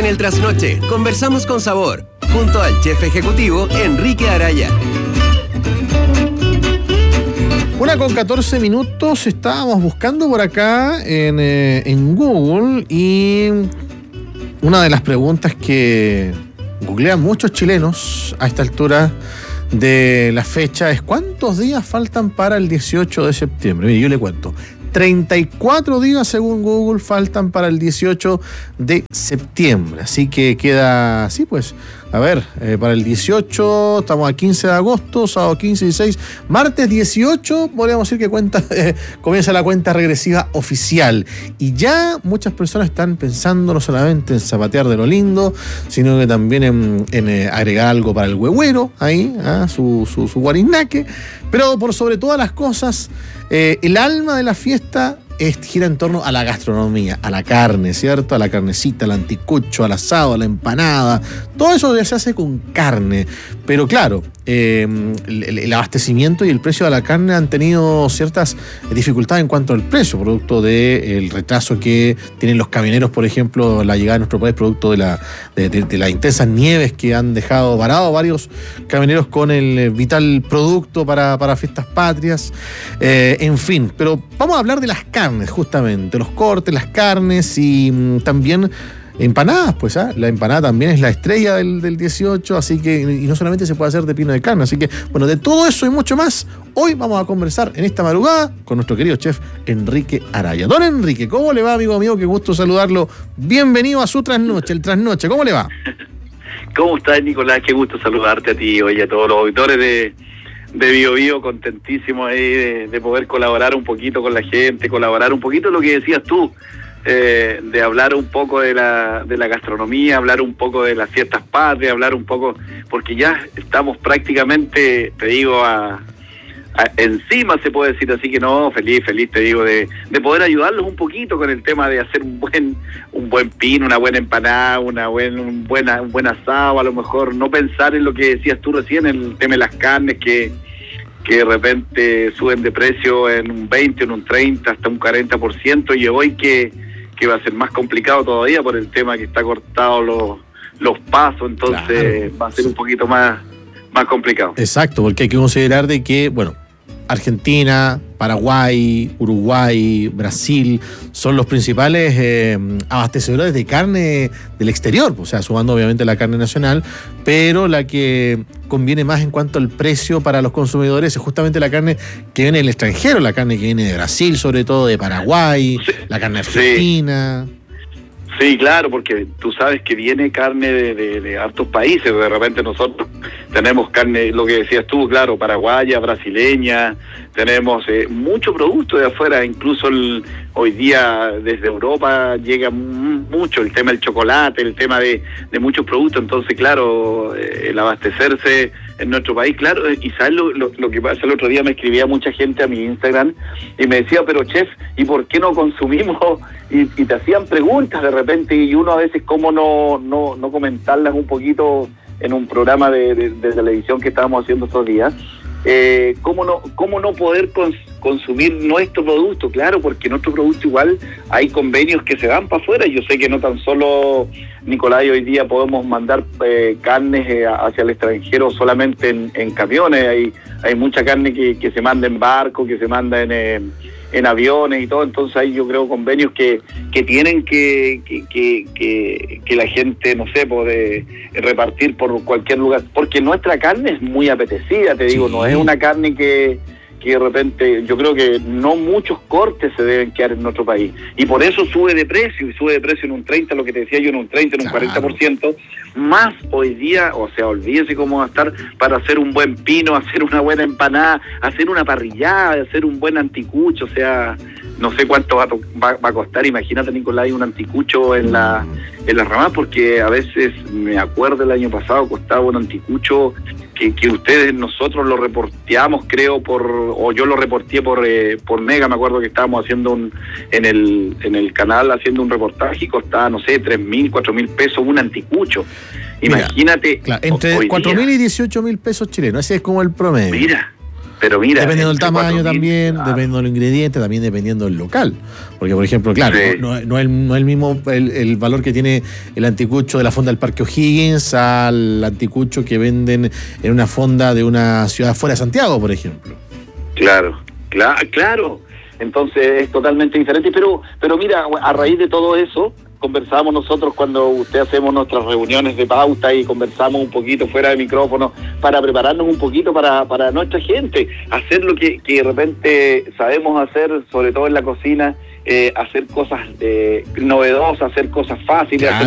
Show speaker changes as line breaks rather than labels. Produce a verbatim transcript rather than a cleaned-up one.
el Trasnoche conversamos con sabor, junto al chef ejecutivo Enrique Araya.
Una con catorce minutos, estábamos buscando por acá en, eh, en Google, y una de las preguntas que googlean muchos chilenos a esta altura de la fecha es: ¿cuántos días faltan para el dieciocho de septiembre? Mire, yo le cuento. treinta y cuatro días según Google faltan para el dieciocho de septiembre. Así que queda, sí, pues, a ver, eh, para el dieciocho, estamos a quince de agosto, sábado quince, dieciséis, martes dieciocho, podríamos decir que cuenta, eh, comienza la cuenta regresiva oficial. Y ya muchas personas están pensando no solamente en zapatear de lo lindo, sino que también en, en eh, agregar algo para el huehuero, ahí, ¿ah? su, su, su guarinaque. Pero por sobre todas las cosas, eh, el alma de la fiesta es, gira en torno a la gastronomía, a la carne, ¿cierto? A la carnecita, al anticucho, al asado, a la empanada. Todo eso ya se hace con carne. Pero claro, eh, el, el abastecimiento y el precio de la carne han tenido ciertas dificultades en cuanto al precio, producto del retraso que tienen los camioneros, por ejemplo, la llegada a nuestro país, producto de, la, de, de, de las intensas nieves que han dejado varados varios camioneros con el vital producto para, para fiestas patrias. Eh, en fin, pero vamos a hablar de las carnes, justamente, los cortes, las carnes y mmm, también empanadas, pues, ¿ah? La empanada también es la estrella del, del dieciocho, así que, y no solamente se puede hacer de pino de carne, así que, bueno, de todo eso y mucho más, hoy vamos a conversar en esta madrugada con nuestro querido chef Enrique Araya. Don Enrique, ¿cómo le va, amigo mío? Qué gusto saludarlo. Bienvenido a su trasnoche, el trasnoche, ¿cómo le va?
¿Cómo estás, Nicolás? Qué gusto saludarte a ti, oye, a todos los auditores de, de Bio Bio, contentísimo ahí de, de poder colaborar un poquito con la gente, colaborar un poquito lo que decías tú, Eh, de hablar un poco de la de la gastronomía, hablar un poco de las fiestas patrias, hablar un poco, porque ya estamos prácticamente, te digo, a, a encima, se puede decir, así que no, feliz, feliz, te digo, de, de poder ayudarlos un poquito con el tema de hacer un buen un buen pino, una buena empanada, una buen, un, buena, un buen asado, a lo mejor no pensar en lo que decías tú recién, el tema de las carnes, que que de repente suben de precio en un veinte, en un treinta, hasta un cuarenta por ciento, y hoy que que va a ser más complicado todavía por el tema que está cortado los, los pasos, entonces claro, va a ser un poquito más, más complicado.
Exacto, porque hay que considerar de que, bueno, Argentina, Paraguay, Uruguay, Brasil son los principales eh, abastecedores de carne del exterior, o sea, sumando obviamente la carne nacional, pero la que conviene más en cuanto al precio para los consumidores es justamente la carne que viene del extranjero, la carne que viene de Brasil, sobre todo de Paraguay, sí, la carne argentina.
Sí. Sí, claro, porque tú sabes que viene carne de, de, de hartos países, de repente nosotros tenemos carne, lo que decías tú, claro, paraguaya, brasileña, tenemos eh, mucho producto de afuera, incluso el, hoy día desde Europa llega mucho el tema del chocolate, el tema de, de muchos productos, entonces claro, eh, el abastecerse en nuestro país, claro, y sabes lo, lo, lo que pasa, el otro día me escribía mucha gente a mi Instagram y me decía, pero chef, ¿y por qué no consumimos? Y, y te hacían preguntas de repente, y uno a veces cómo no, no, no comentarlas un poquito en un programa de, de, de televisión que estábamos haciendo estos días, eh, cómo no cómo no poder cons, consumir nuestro producto, claro, porque nuestro producto igual hay convenios que se van para afuera. Yo sé que no tan solo, Nicolás, hoy día podemos mandar eh, carnes eh, hacia el extranjero solamente en, en camiones, hay hay mucha carne que, que se manda en barco, que se manda en... Eh, en aviones y todo, entonces hay yo creo convenios que que tienen que que, que, que, que la gente, no sé, puede repartir por cualquier lugar, porque nuestra carne es muy apetecida, te digo, sí. No es una carne que que de repente, yo creo que no muchos cortes se deben quedar en nuestro país, y por eso sube de precio, y sube de precio en un treinta, lo que te decía yo, en un treinta, en un claro. cuarenta por ciento, más hoy día, o sea, olvídese cómo va a estar para hacer un buen pino, hacer una buena empanada, hacer una parrillada, hacer un buen anticucho, o sea, no sé cuánto va a, to- va, va a costar, imagínate, Nicolás, un anticucho en la en las ramas, porque a veces, me acuerdo el año pasado, costaba un anticucho que, que ustedes, nosotros lo reporteamos, creo, por, o yo lo reporté por eh, por Mega, me acuerdo que estábamos haciendo un, en el en el canal, haciendo un reportaje, y costaba, no sé, tres mil, cuatro mil pesos un anticucho. Imagínate.
Mira, claro, entre cuatro mil y dieciocho mil pesos chilenos, ese es como el promedio.
Mira, Pero mira,
dependiendo del tamaño
cuatro mil,
también,
ah,
dependiendo de los ingredientes, también dependiendo del local. Porque, por ejemplo, claro,
sí.
no, no, no, es el, no es el mismo el, el valor que tiene el anticucho de la fonda del Parque O'Higgins al anticucho que venden en una fonda de una ciudad fuera de Santiago, por ejemplo.
Claro, cla- claro. Entonces es totalmente diferente. Pero, pero mira, a raíz de todo eso, conversamos nosotros cuando usted hacemos nuestras reuniones de pauta y conversamos un poquito fuera de micrófono para prepararnos un poquito para, para nuestra gente, hacer lo que, que de repente sabemos hacer, sobre todo en la cocina, eh, hacer cosas eh, novedosas, hacer cosas fáciles,
Claro.
hacer